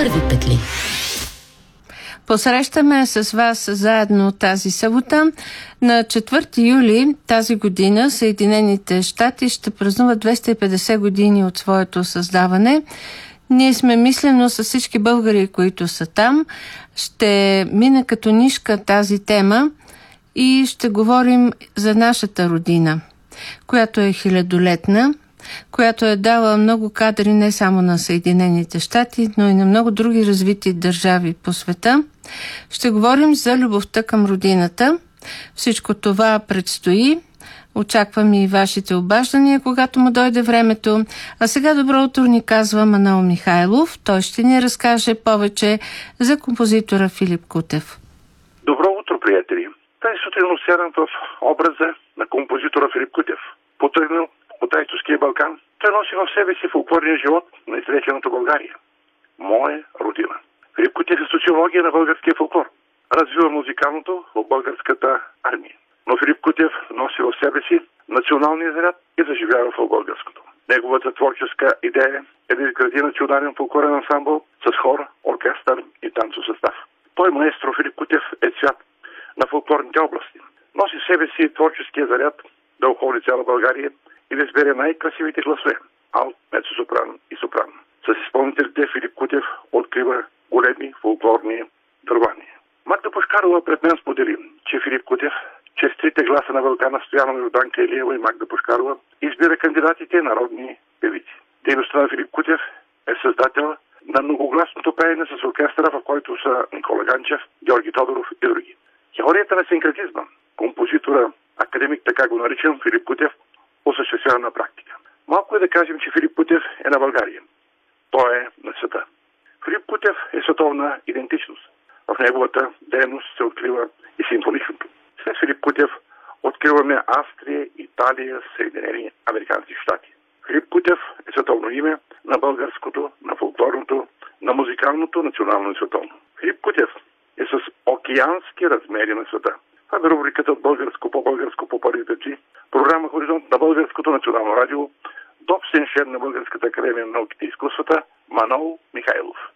първи петли. Посрещаме с вас заедно тази събота. На 4 юли тази година Съединените щати ще празнуват 250 години от своето създаване. Ние сме мислено с всички българи, които са там. Ще мине като нишка тази тема и ще говорим за нашата родина, която е хилядолетна, която е дала много кадри не само на Съединените щати, но и на много други развити държави по света. Ще говорим за любовта към родината. Всичко това предстои. Очаквам и вашите обаждания, когато му дойде времето. А сега добро утро ни казва Манол Михайлов. Той ще ни разкаже повече за композитора Филип Кутев. Добро утро, приятели! Тази сутрин осядам в образа на композитора Филип Кутев. Потръгнал от Айтоския Балкан, той носи в себе си фолклорния живот на изречената България. Моя родина. Филип Кутев е социология на българския фолклор. Развива музикалното в българската армия. Но Филип Кутев носи в себе си националния заряд и заживява в българското. Неговата творческа идея е да изгради национален фолклорен ансамбъл с хор, оркестър и танцосъстав. Той, маестро Филип Кутев, е цвят на фолклорните области. Носи в себе си творческия заряд да охоли цяла България и да избере най-красивите гласове – алт, мецо-сопран и сопран. С изпълнителите Филип Кутев открива големи фолклорни дървания. Магда Пушкарова пред мен сподели, че Филип Кутев, чрез трите гласа на Вълкана Стоянова, Йорданка Илиева и Магда Пушкарова, избира кандидатите народни певици. Дейността на Филип Кутев е създател на многогласното пеене с оркестъра, в който са Никола Ганчев, Георги Тодоров и други. Теорията на синкретизма, композитора, академик, така го наричам, Филип Кутев, осъществява на практика. Малко е да кажем, че Филип Кутев е на България. Той е на света. Филип Кутев е световна идентичност. В неговата дейност се открива и симфоничното. След Филип Кутев откриваме Австрия, Италия, Съединени Американски щати. Филип Кутев е световно име на българското, на фолклорното, на музикалното, национално и световно. Филип Кутев е с океански размери на света. Това е рубриката от българско по първи петли, програма Хоризонт на Българското национално радио, доцент член на Българската академия на науките и изкуствата Манол Михайлов.